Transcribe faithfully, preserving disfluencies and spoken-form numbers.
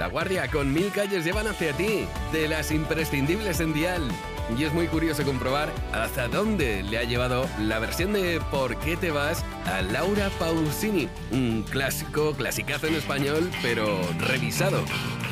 La Guardia con Mil calles llevan hacia ti, de las imprescindibles en Dial. Y es muy curioso comprobar hasta dónde le ha llevado la versión de ¿Por qué te vas? A Laura Pausini. Un clásico, clasicazo en español, pero revisado.